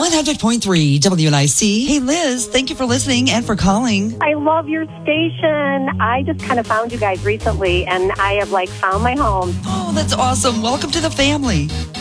100.3 WNIC. Hey, Liz, thank you for listening and for calling. I love your station. I just kind of found you guys recently, and I have, found my home. Oh, that's awesome. Welcome to the family.